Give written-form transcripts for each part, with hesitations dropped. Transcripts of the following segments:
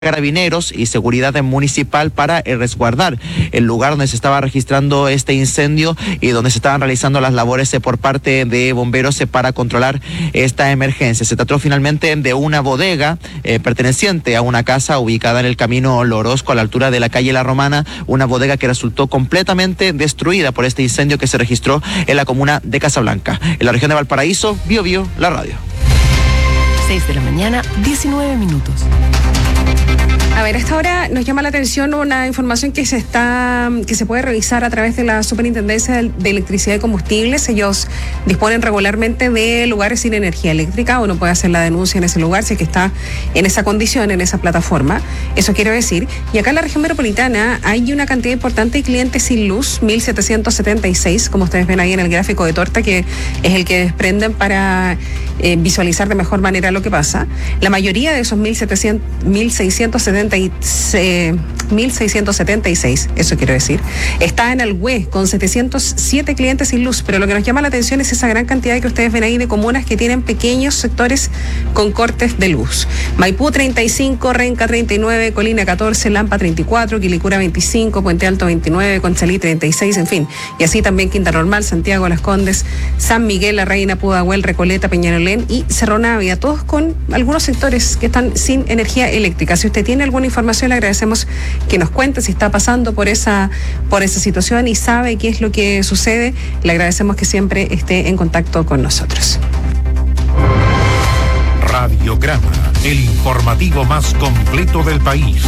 Carabineros y Seguridad Municipal para resguardar el lugar donde se estaba registrando este incendio y donde se estaban realizando las labores por parte de bomberos para controlar esta emergencia. Se trató finalmente de una bodega perteneciente a una casa ubicada en el camino Lorosco a la altura de la calle La Romana, una bodega que resultó completamente destruida por este incendio que se registró en la comuna de Casablanca. En la región de Valparaíso, Bio, la radio. 6 de la mañana, 19 minutos. A ver, a esta hora nos llama la atención una información que se puede revisar a través de la Superintendencia de Electricidad y Combustibles. Ellos disponen regularmente de lugares sin energía eléctrica. Uno puede hacer la denuncia en ese lugar si es que está en esa condición, en esa plataforma. Eso quiero decir. Y acá en la región metropolitana hay una cantidad importante de clientes sin luz, 1.776, como ustedes ven ahí en el gráfico de torta, que es el que desprenden para visualizar de mejor manera lo que pasa. La mayoría de esos 1.676, eso quiero decir, está en Alhué con 707 clientes sin luz, pero lo que nos llama la atención es esa gran cantidad que ustedes ven ahí de comunas que tienen pequeños sectores con cortes de luz. Maipú 35, Renca 39, Colina 14, Lampa 34, Quilicura 25, Puente Alto 29, Conchalí 36, en fin, y así también Quinta Normal, Santiago, Las Condes, San Miguel, La Reina, Pudahuel, Recoleta, Peñalolén y Cerro Navia, todos con algunos sectores que están sin energía eléctrica. Si usted tiene alguna información, le agradecemos que nos cuente si está pasando por esa situación y sabe qué es lo que sucede. Le agradecemos que siempre esté en contacto con nosotros. Radiograma, el informativo más completo del país.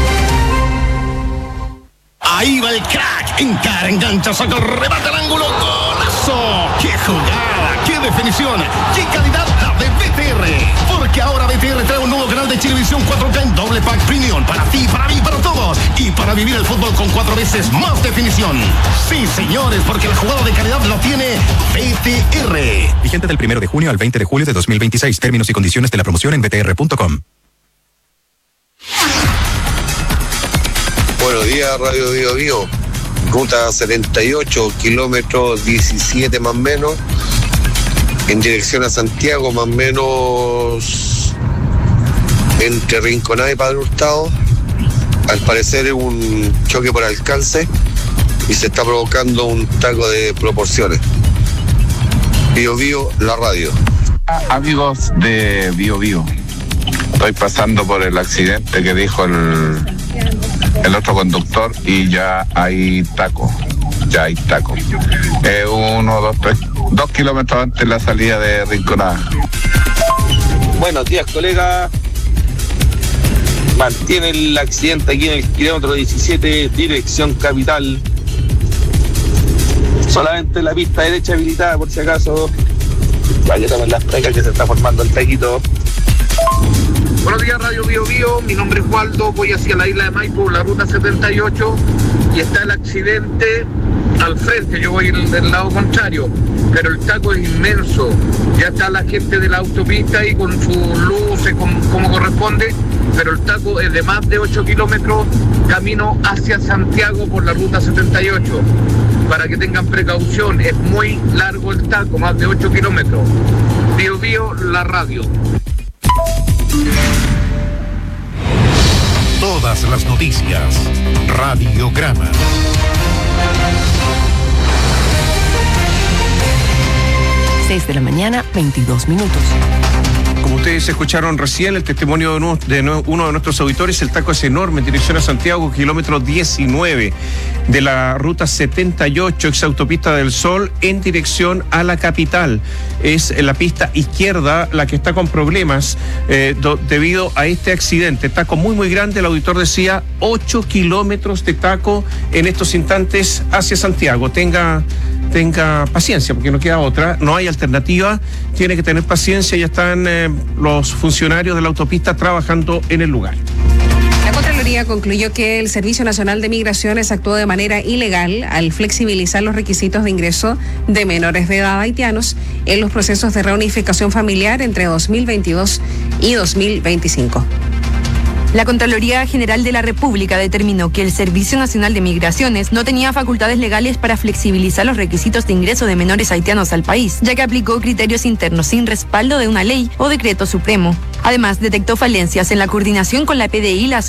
Ahí va el crack, encara, engancha, saca el remate al ángulo, golazo. ¡Qué jugada! ¡Qué definición! ¡Qué calidad la de BTR! Porque ahora BTR trae un nuevo canal de Chilevisión 4K en doble pack premium para ti, para mí, para todos y para vivir el fútbol con 4 veces más definición. Sí, señores, porque la jugada de calidad la tiene BTR. Vigente del 1 de junio al 20 de julio de 2026. Términos y condiciones de la promoción en btr.com. Buenos días, Radio Bio. Ruta 78, kilómetros 17 más o menos, en dirección a Santiago, más o menos entre Rinconada y Padre Hurtado. Al parecer es un choque por alcance y se está provocando un taco de proporciones. Bio, la radio. Amigos de Bio, estoy pasando por el accidente que dijo el otro conductor y ya hay taco. 2 kilómetros antes de la salida de Rinconada. Buenos días, colega. Mantiene el accidente aquí en el kilómetro 17, dirección capital. Solamente la pista derecha habilitada, por si acaso. Vaya a tomar las precas que se está formando el taquito. Buenos días, Radio Bio. Mi nombre es Waldo, voy hacia la isla de Maipo, la ruta 78, y está el accidente al frente. Yo voy del lado contrario, pero el taco es inmenso. Ya está la gente de la autopista ahí con sus luces como corresponde, pero el taco es de más de 8 kilómetros camino hacia Santiago por la ruta 78. Para que tengan precaución, es muy largo el taco, más de 8 kilómetros. Bio, la radio. Todas las noticias. Radiograma. Seis de la mañana, 22 minutos. Como ustedes escucharon recién, el testimonio de uno de nuestros auditores, el taco es enorme en dirección a Santiago, kilómetro 19 de la ruta 78, ex autopista del Sol, en dirección a la capital. Es la pista izquierda la que está con problemas debido a este accidente. Taco muy grande, el auditor decía 8 kilómetros de taco en estos instantes hacia Santiago. Tenga paciencia, porque no queda otra, no hay alternativa, tiene que tener paciencia, ya están los funcionarios de la autopista trabajando en el lugar. La Contraloría concluyó que el Servicio Nacional de Migraciones actuó de manera ilegal al flexibilizar los requisitos de ingreso de menores de edad haitianos en los procesos de reunificación familiar entre 2022 y 2025. La Contraloría General de la República determinó que el Servicio Nacional de Migraciones no tenía facultades legales para flexibilizar los requisitos de ingreso de menores haitianos al país, ya que aplicó criterios internos sin respaldo de una ley o decreto supremo. Además, detectó falencias en la coordinación con la PDI y la